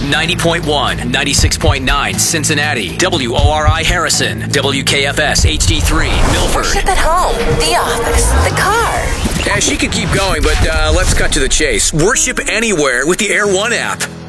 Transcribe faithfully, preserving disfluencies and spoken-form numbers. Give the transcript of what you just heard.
ninety point one, ninety-six point nine Cincinnati, W O R I Harrison, W K F S H D three Milford. Worship at home, the office, the car. Yeah, she could keep going, but uh, let's cut to the chase. Worship anywhere with the Air One app.